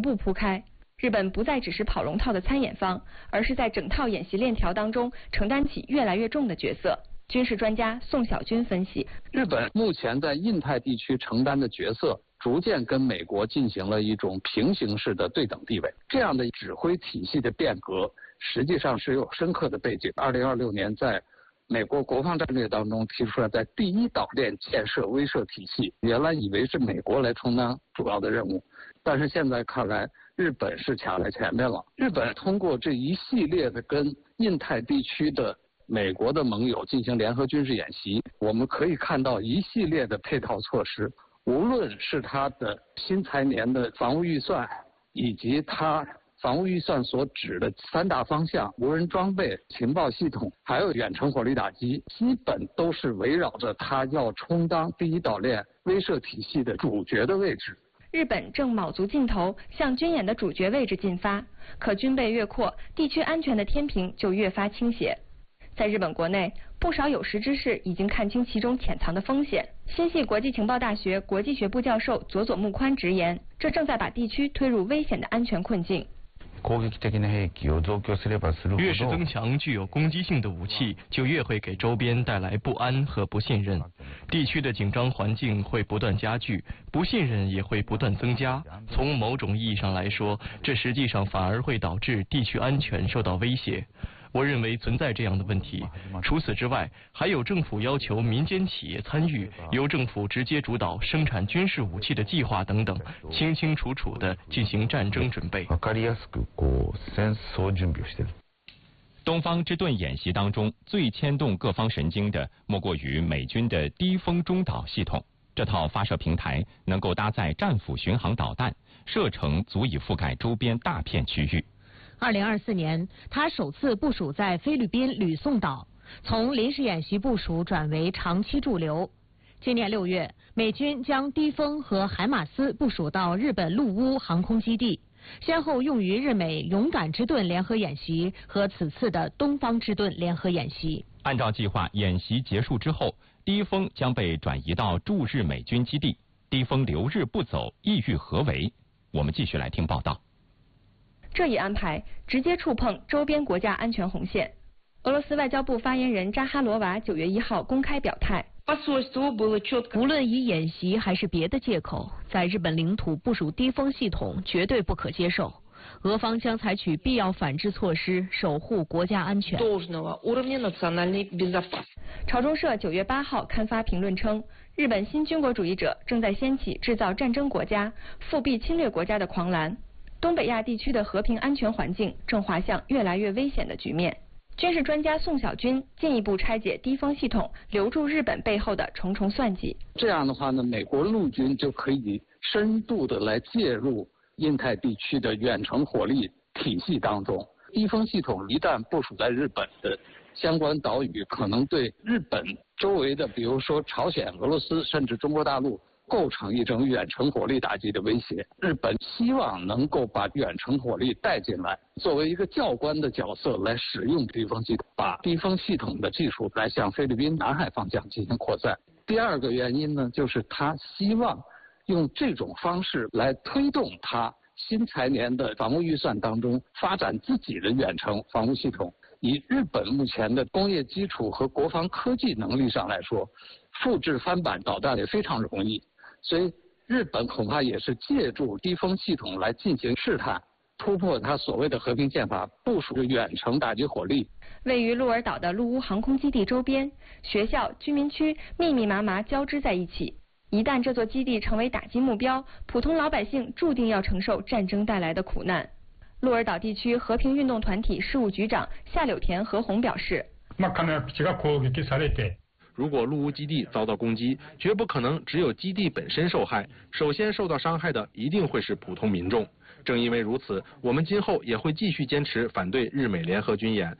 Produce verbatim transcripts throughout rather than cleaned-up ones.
同步铺开。日本不再只是跑龙套的参演方，而是在整套演习链条当中承担起越来越重的角色。军事专家宋小军分析， 日本目前在印太地区承担的角色，逐渐跟美国进行了一种平行式的对等地位。这样的指挥体系的变革，实际上是有深刻的背景。二零二六年在美国国防战略当中提出来，在第一岛链建设威慑体系，原来以为是美国来充当主要的任务，但是现在看来，日本是卡在前面了。日本通过这一系列的跟印太地区的美国的盟友进行联合军事演习，我们可以看到一系列的配套措施，无论是它的新财年的防务预算，以及它防务预算所指的三大方向，无人装备、情报系统，还有远程火力打击，基本都是围绕着它要充当第一岛链威慑体系的主角的位置。 日本正卯足劲头向军演的主角位置进发，可军备越扩，地区安全的天平就越发倾斜。在日本国内，不少有识之士已经看清其中潜藏的风险。新系国际情报大学国际学部教授佐佐木宽直言，这正在把地区推入危险的安全困境。 越是增强具有攻击性的武器，就越会给周边带来不安和不信任，地区的紧张环境会不断加剧，不信任也会不断增加。从某种意义上来说，这实际上反而会导致地区安全受到威胁。我认为存在这样的问题。除此之外，还有政府要求民间企业参与，由政府直接主导生产军事武器的计划等等，清清楚楚地进行战争准备。 东方之盾演习当中，最牵动各方神经的，莫过于美军的低风中导系统。这套发射平台能够搭载战斧巡航导弹，射程足以覆盖周边大片区域。 二零二四年，它首次部署在菲律宾吕宋岛，从临时演习部署转为长期驻留。今年六月，美军将低风和海马斯部署到日本陆乌航空基地，先后用于日美勇敢之盾联合演习和此次的东方之盾联合演习。 按照计划，演习结束之后，低风将被转移到驻日美军基地。低风留日不走，意欲何为？我们继续来听报道。 这一安排直接触碰周边国家安全红线。俄罗斯外交部发言人扎哈罗娃九月一号公开表态， 无论以演习还是别的借口，在日本领土部署低风系统绝对不可接受。俄方将采取必要反制措施，守护国家安全。 朝中社九月八号刊发评论称，日本新军国主义者正在掀起制造战争国家、复辟侵略国家的狂澜。东北亚地区的和平安全环境正滑向越来越危险的局面。军事专家宋小军进一步拆解低风系统留住日本背后的重重算计。 这样的话呢，美国陆军就可以深度的来介入印太地区的远程火力体系当中。低风系统一旦部署在日本的相关岛屿，可能对日本周围的，比如说朝鲜、俄罗斯，甚至中国大陆，构成一种远程火力打击的威胁。日本希望能够把远程火力带进来，作为一个教官的角色来使用低风系统，把低风系统的技术来向菲律宾南海方向进行扩散。第二个原因呢，就是他希望用这种方式来推动他新财年的防务预算当中发展自己的远程防务系统。以日本目前的工业基础和国防科技能力上来说，复制翻版导弹也非常容易。所以日本恐怕也是借助低风系统来进行试探，突破它所谓的和平宪法，部署远程打击火力。 位于鹿儿岛的陆乌航空基地周边，学校、居民区密密麻麻交织在一起。一旦这座基地成为打击目标，普通老百姓注定要承受战争带来的苦难。鹿儿岛地区和平运动团体事务局长夏柳田和宏表示， 如果陆乌基地遭到攻击，绝不可能只有基地本身受害，首先受到伤害的一定会是普通民众。正因为如此，我们今后也会继续坚持反对日美联合军演。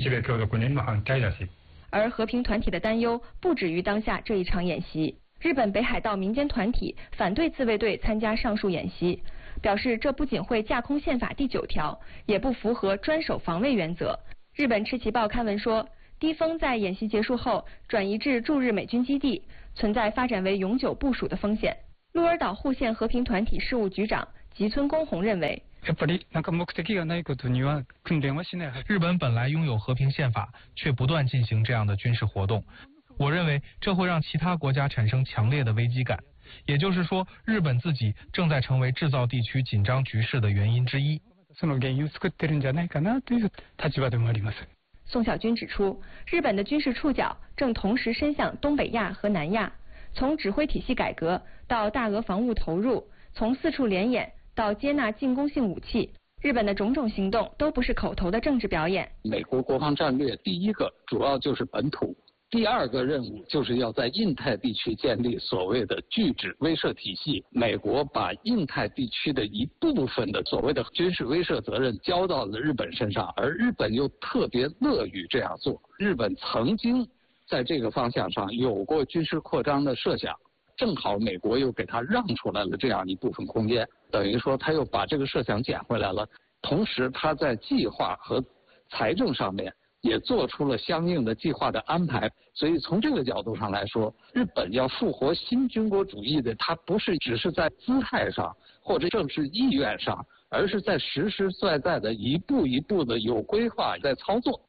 而和平团体的担忧不止于当下这一场演习。日本北海道民间团体反对自卫队参加上述演习，表示这不仅会架空宪法第九条，也不符合专守防卫原则。日本赤旗报刊文说，低风在演习结束后转移至驻日美军基地，存在发展为永久部署的风险。鹿儿岛户县和平团体事务局长吉村公弘认为， 日本本来拥有和平宪法，却不断进行这样的军事活动。我认为这会让其他国家产生强烈的危机感，也就是说，日本自己正在成为制造地区紧张局势的原因之一。 宋小军指出，日本的军事触角正同时伸向东北亚和南亚，从指挥体系改革到大额防务投入，从四处联演到接纳进攻性武器，日本的种种行动都不是口头的政治表演。 美国国防战略第一个主要就是本土，第二个任务就是要在印太地区建立所谓的拒止威慑体系。美国把印太地区的一部分的所谓的军事威慑责任交到了日本身上，而日本又特别乐于这样做。日本曾经在这个方向上有过军事扩张的设想，正好美国又给他让出来了这样一部分空间，等于说他又把这个设想捡回来了。同时他在计划和财政上面也做出了相应的计划的安排，所以从这个角度上来说，日本要复活新军国主义的，它不是只是在姿态上或者政治意愿上，而是在实实在在的一步一步的有规划在操作。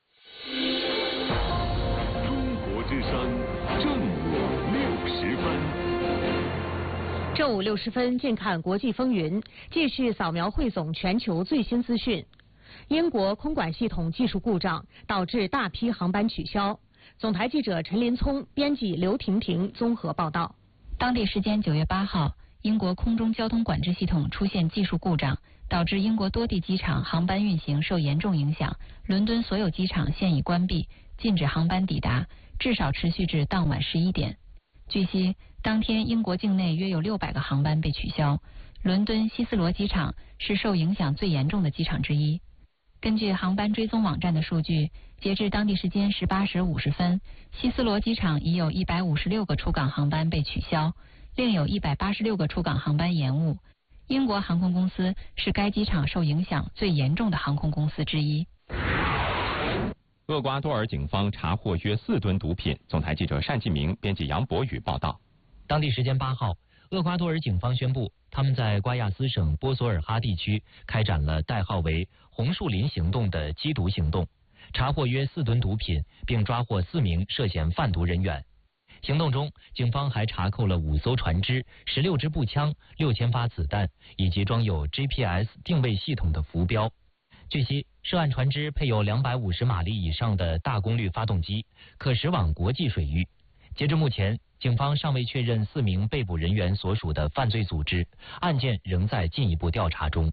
中国之声正午六十分。 正午六十分，近看国际风云，继续扫描汇总全球最新资讯。英国空管系统技术故障导致大批航班取消。总台记者陈林聪，编辑刘婷婷综合报道。 当地时间九月八号，英国空中交通管制系统出现技术故障，导致英国多地机场航班运行受严重影响。伦敦所有机场现已关闭，禁止航班抵达，至少持续至当晚十一点。据悉，当天英国境内约有六百个航班被取消。伦敦希斯罗机场是受影响最严重的机场之一。根据航班追踪网站的数据，截至当地时间十八时五十分，希斯罗机场已有一百五十六个出港航班被取消，另有一百八十六个出港航班延误。英国航空公司是该机场受影响最严重的航空公司之一。 厄瓜多尔警方查获约四吨毒品。总台记者单继明，编辑杨博宇报道。 当地时间八号，厄瓜多尔警方宣布，他们在瓜亚斯省波索尔哈地区开展了代号为红树林行动的缉毒行动，查获约四吨毒品，并抓获四名涉嫌贩毒人员。行动中，警方还查扣了五艘船只、十六支步枪、六千发子弹，以及装有 G P S 定位系统的浮标。据悉，涉案船只配有两百五十马力以上的大功率发动机，可驶往国际水域。截至目前，警方尚未确认四名被捕人员所属的犯罪组织，案件仍在进一步调查中。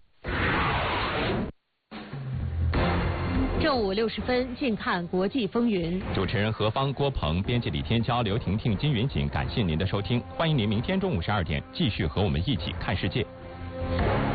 正午六十分，近看国际风云。 主持人何芳、郭鹏，编辑李天骄、刘婷婷、金云锦，感谢您的收听，欢迎您明天中午十二点继续和我们一起看世界。